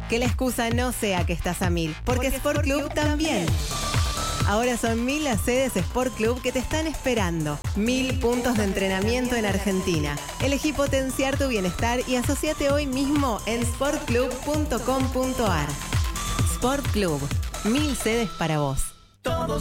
Que la excusa no sea que estás a 1000, porque Sport Club también. Ahora son 1000 las sedes Sport Club que te están esperando. 1000 puntos de entrenamiento en Argentina. Elegí potenciar tu bienestar y asociate hoy mismo en sportclub.com.ar. Sport Club, 1000 sedes para vos.